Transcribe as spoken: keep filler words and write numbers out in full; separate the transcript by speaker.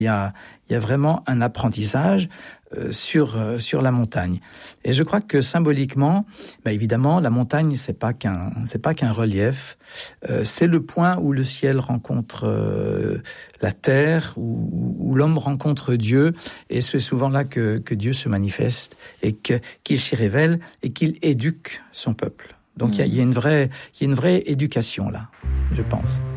Speaker 1: Il y a, il y a vraiment un apprentissage euh, sur euh, sur la montagne. Et je crois que symboliquement, bah évidemment, la montagne c'est pas qu'un c'est pas qu'un relief. Euh, c'est le point où le ciel rencontre euh, la terre, où, où l'homme rencontre Dieu. Et c'est souvent là que que Dieu se manifeste et que qu'il s'y révèle et qu'il éduque son peuple. Donc il mmh. y a, il y a une vraie il y a une vraie éducation là, je pense.